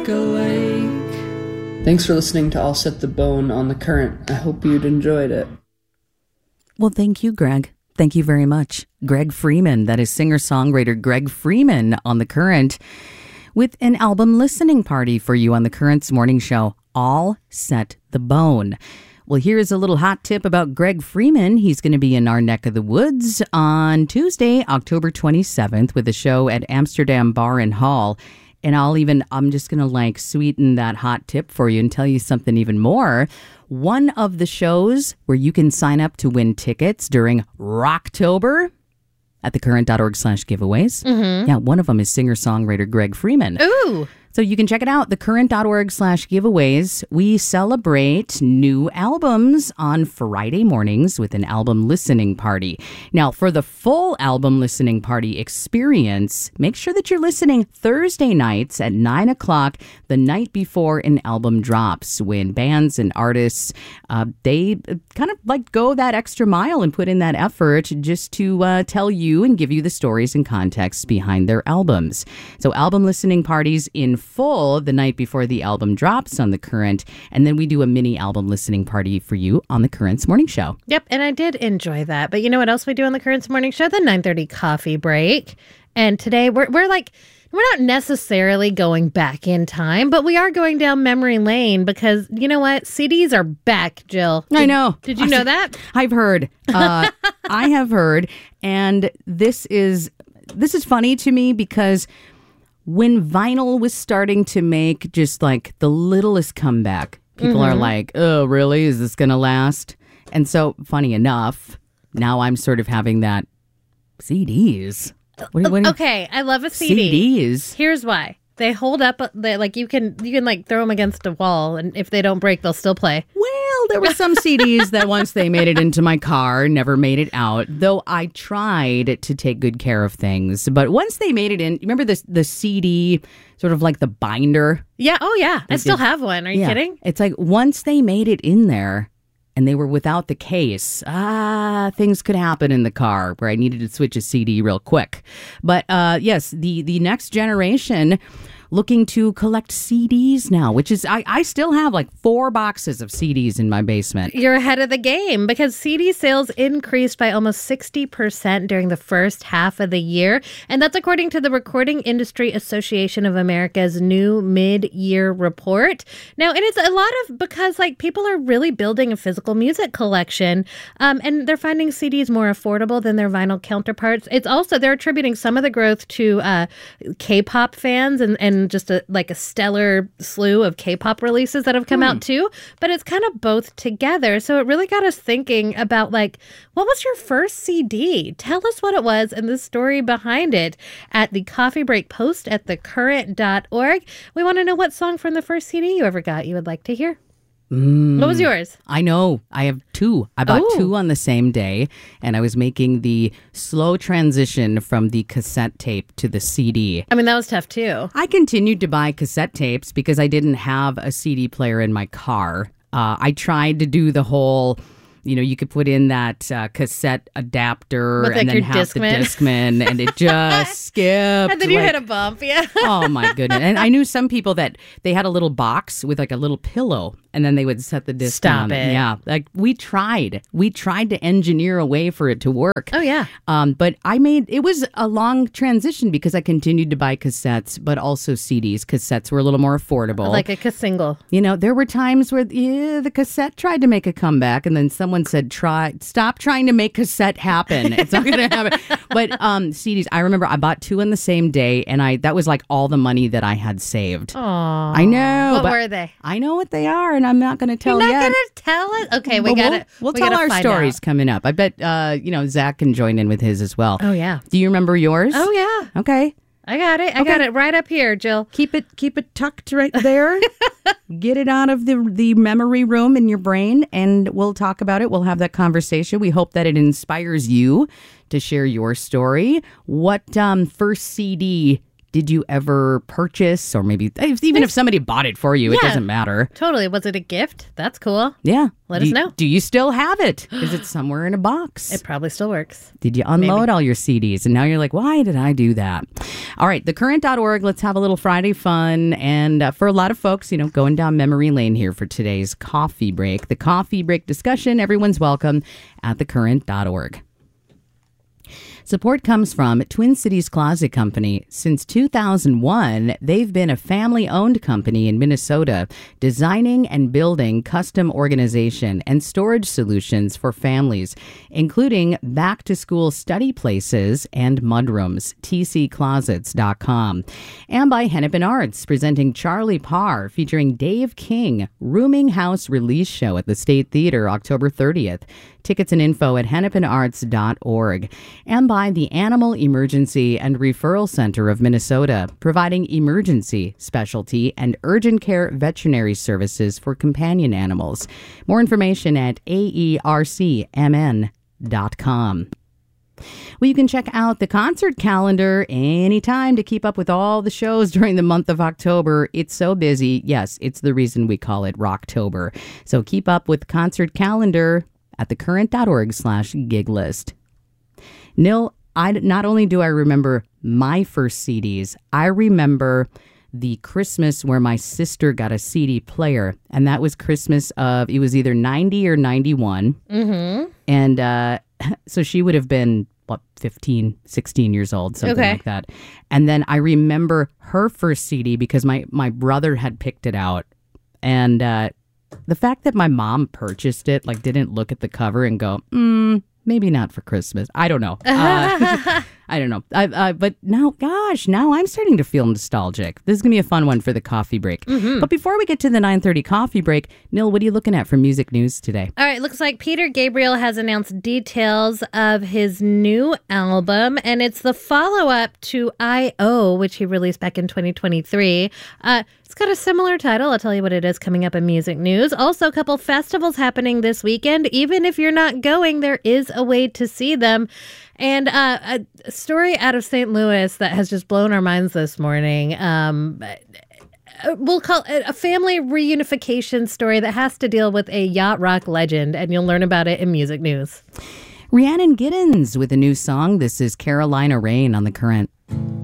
like a lake. Thanks for listening to I'll Set the Bone on the Current. I hope you'd enjoyed it. Well, thank you, Greg. Thank you very much. Greg Freeman, that is singer-songwriter Greg Freeman on The Current, with an album listening party for you on The Current's morning show, I'll Set the Bone. Well, here's a little hot tip about Greg Freeman. He's going to be in our neck of the woods on Tuesday, October 27th, with a show at Amsterdam Bar and Hall. And I'm just going to sweeten that hot tip for you and tell you something even more. One of the shows where you can sign up to win tickets during Rocktober at thecurrent.org/giveaways. Mm-hmm. Yeah, one of them is singer-songwriter Greg Freeman. Ooh. So you can check it out, thecurrent.org/giveaways. We celebrate new albums on Friday mornings with an album listening party. Now, for the full album listening party experience, make sure that you're listening Thursday nights at 9 o'clock, the night before an album drops, when bands and artists, they kind of go that extra mile and put in that effort just to tell you and give you the stories and context behind their albums. So album listening parties in full the night before the album drops on The Current, and then we do a mini album listening party for you on The Current's morning show. Yep, and I did enjoy that. But you know what else we do on The Current's morning show? The 9:30 coffee break. And today we're not necessarily going back in time, but we are going down memory lane because, you know what? CDs are back, Jill. I know. Did you know that? I've heard. I have heard. And this is funny to me because when vinyl was starting to make just the littlest comeback, people are like, oh, really? Is this going to last? And so, funny enough, now I'm sort of having that CDs. Okay, I love a CD. CDs. Here's why. They hold up, you can throw them against a wall, and if they don't break, they'll still play. Well, there were some CDs that once they made it into my car, never made it out, though I tried to take good care of things. But once they made it in, remember the CD, sort of like the binder? Yeah, oh yeah, I still have one. Are you kidding? It's once they made it in there, and they were without the case, things could happen in the car where I needed to switch a CD real quick. But yes, the next generation looking to collect CDs now, which is, I still have 4 boxes of CDs in my basement. You're ahead of the game because CD sales increased by almost 60% during the first half of the year. And that's according to the Recording Industry Association of America's new mid-year report. Now, it is a lot of because people are really building a physical music collection and they're finding CDs more affordable than their vinyl counterparts. It's also, they're attributing some of the growth to K-pop fans and just a stellar slew of K-pop releases that have come out too, but it's kind of both together. So it really got us thinking about what was your first CD? Tell us what it was and the story behind it at the Coffee Break post at thecurrent.org. We want to know what song from the first CD you ever got you would like to hear. What was yours? I know. I have 2. I bought 2 on the same day, and I was making the slow transition from the cassette tape to the CD. I mean, that was tough, too. I continued to buy cassette tapes because I didn't have a CD player in my car. I tried to do the whole, you could put in that cassette adapter and then have the Discman, and it just skipped. And then you hit a bump, yeah. Oh, my goodness. And I knew some people that they had a little box with a little pillow, and then they would set the disc down. Stop it. Yeah. We tried to engineer a way for it to work. Oh, yeah. But it was a long transition because I continued to buy cassettes, but also CDs. Cassettes were a little more affordable. Like a single. There were times where the cassette tried to make a comeback, and then someone said, stop trying to make cassette happen. It's not going to happen. But CDs, I remember I bought 2 on the same day, and that was all the money that I had saved. Aww. I know. What were they? I know what they are, and I'm not going to tell You're yet. not going to tell it? Okay, we got it. We'll tell our stories coming up. I bet, Zach can join in with his as well. Oh, yeah. Do you remember yours? Oh, yeah. Okay. I got it. I got it right up here, Jill. Keep it tucked right there. Get it out of the memory room in your brain, and we'll talk about it. We'll have that conversation. We hope that it inspires you to share your story. What first CD did you ever purchase, or maybe even if somebody bought it for you, it Yeah. doesn't matter. Totally. Was it a gift? That's cool. Yeah. Let us know. Do you still have it? Is it somewhere in a box? It probably still works. Did you unload all your CDs? And now you're like, why did I do that? All right, thecurrent.org. Let's have a little Friday fun. And for a lot of folks, going down memory lane here for today's coffee break. The coffee break discussion, everyone's welcome at thecurrent.org. Support comes from Twin Cities Closet Company. Since 2001, they've been a family-owned company in Minnesota, designing and building custom organization and storage solutions for families, including back-to-school study places and mudrooms. tcclosets.com. And by Hennepin Arts, presenting Charlie Parr, featuring Dave King, Rooming House release show at the State Theater, October 30th. Tickets and info at hennepinarts.org. And by the Animal Emergency and Referral Center of Minnesota, providing emergency, specialty, and urgent care veterinary services for companion animals. More information at aercmn.com. Well, you can check out the concert calendar anytime to keep up with all the shows during the month of October. It's so busy. Yes, it's the reason we call it Rocktober. So keep up with the concert calendar at thecurrent.org/gig list. Nil, not only do I remember my first CDs, I remember the Christmas where my sister got a CD player, and that was Christmas of, it was either 90 or 91. Mm-hmm. And so she would have been, 15, 16 years old, something like that. And then I remember her first CD because my brother had picked it out. And the fact that my mom purchased it, didn't look at the cover and go, maybe not for Christmas. I don't know. I don't know. But now I'm starting to feel nostalgic. This is going to be a fun one for the coffee break. Mm-hmm. But before we get to the 9:30 coffee break, Nil, what are you looking at for music news today? All right, looks like Peter Gabriel has announced details of his new album, and it's the follow-up to I.O., which he released back in 2023. It's got a similar title. I'll tell you what it is coming up in music news. Also, a couple festivals happening this weekend. Even if you're not going, there is a way to see them. And a story out of St. Louis that has just blown our minds this morning. We'll call it a family reunification story that has to deal with a yacht rock legend, and you'll learn about it in music news. Rhiannon Giddens with a new song. This is Carolina Rain on The Current.